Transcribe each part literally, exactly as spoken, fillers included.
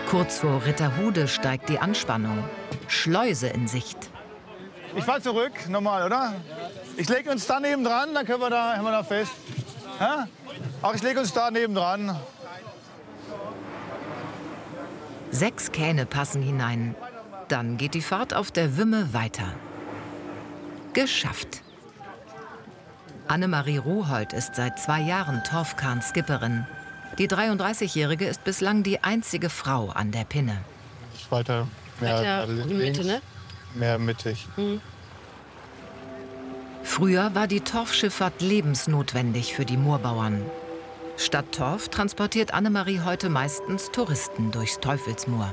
Kurz vor Ritterhude steigt die Anspannung. Schleuse in Sicht. Ich fahr zurück, normal, oder? Ich lege uns da neben dran, dann können wir da, haben wir da fest. Ja? Ach, ich lege uns da neben dran. Sechs Kähne passen hinein. Dann geht die Fahrt auf der Wümme weiter. Geschafft. Annemarie Roholt ist seit zwei Jahren Torfkahn-Skipperin. Die dreiunddreißigjährige ist bislang die einzige Frau an der Pinne. Weiter, mehr Weiter links, Mitte, ne? mehr mittig. Mhm. Früher war die Torfschifffahrt lebensnotwendig für die Moorbauern. Statt Torf transportiert Annemarie heute meistens Touristen durchs Teufelsmoor.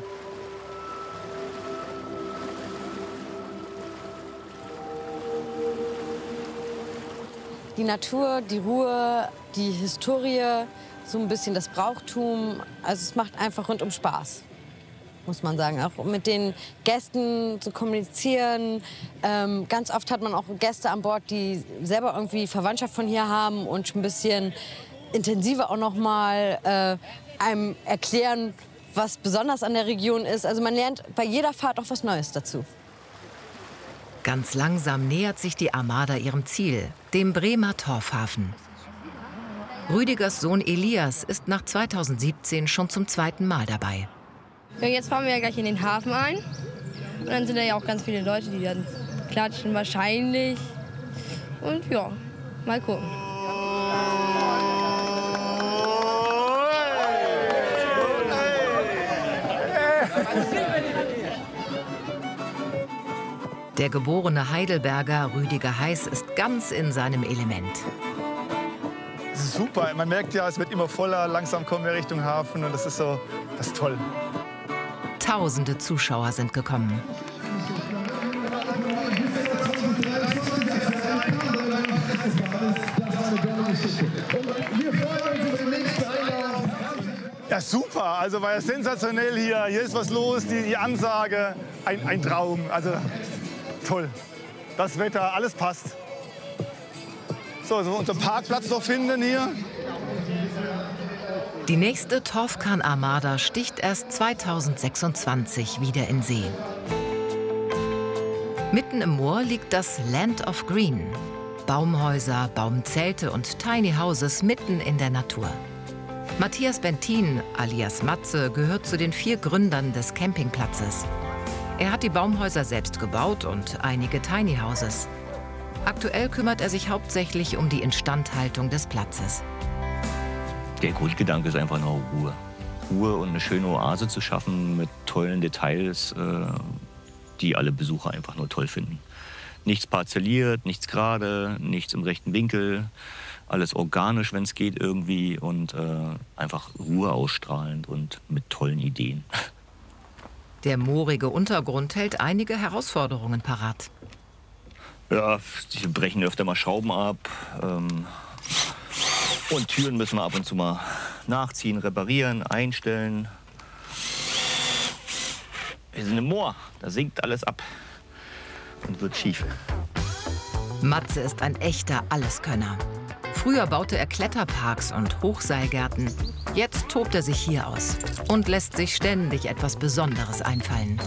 Die Natur, die Ruhe, die Historie, so ein bisschen das Brauchtum. Also es macht einfach rundum Spaß, muss man sagen. Auch mit den Gästen zu kommunizieren. Ähm, ganz oft hat man auch Gäste an Bord, die selber irgendwie Verwandtschaft von hier haben und ein bisschen intensiver auch noch mal äh, einem erklären, was besonders an der Region ist. Also man lernt bei jeder Fahrt auch was Neues dazu. Ganz langsam nähert sich die Armada ihrem Ziel, dem Bremer Torfhafen. Rüdigers Sohn Elias ist nach zweitausendsiebzehn schon zum zweiten Mal dabei. Ja, jetzt fahren wir ja gleich in den Hafen ein. Und dann sind da ja auch ganz viele Leute, die dann klatschen wahrscheinlich. Und ja, mal gucken. Der geborene Heidelberger Rüdiger Heiß ist ganz in seinem Element. Das ist super. Man merkt ja, es wird immer voller. Langsam kommen wir Richtung Hafen und das ist so, das ist toll. Tausende Zuschauer sind gekommen. Ja, super. Also war ja sensationell hier. Hier ist was los, die, die Ansage, ein, ein Traum. Also toll. Das Wetter, alles passt. So, also unseren Parkplatz noch finden hier. Die nächste Torfkahn-Armada sticht erst zweitausendsechsundzwanzig wieder in See. Mitten im Moor liegt das Land of Green. Baumhäuser, Baumzelte und Tiny Houses mitten in der Natur. Matthias Bentin, alias Matze, gehört zu den vier Gründern des Campingplatzes. Er hat die Baumhäuser selbst gebaut und einige Tiny Houses. Aktuell kümmert er sich hauptsächlich um die Instandhaltung des Platzes. Der Grundgedanke ist einfach nur Ruhe. Ruhe und eine schöne Oase zu schaffen mit tollen Details, äh, die alle Besucher einfach nur toll finden. Nichts parzelliert, nichts gerade, nichts im rechten Winkel. Alles organisch, wenn es geht irgendwie und äh, einfach Ruhe ausstrahlend und mit tollen Ideen. Der moorige Untergrund hält einige Herausforderungen parat. Ja, sie brechen öfter mal Schrauben ab. Ähm, und Türen müssen wir ab und zu mal nachziehen, reparieren, einstellen. Wir sind im Moor, da sinkt alles ab und wird schief. Matze ist ein echter Alleskönner. Früher baute er Kletterparks und Hochseilgärten. Jetzt tobt er sich hier aus und lässt sich ständig etwas Besonderes einfallen.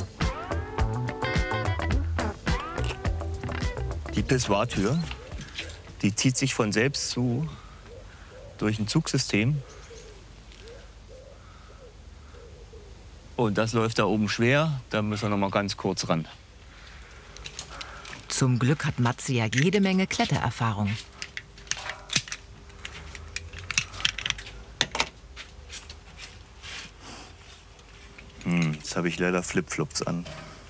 Die Pissoir-Tür, die zieht sich von selbst zu durch ein Zugsystem. Und das läuft da oben schwer, da müssen wir noch mal ganz kurz ran. Zum Glück hat Matze ja jede Menge Klettererfahrung. Hm, jetzt habe ich leider Flipflops an.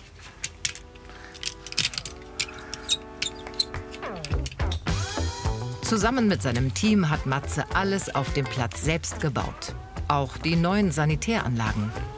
Zusammen mit seinem Team hat Matze alles auf dem Platz selbst gebaut. Auch die neuen Sanitäranlagen.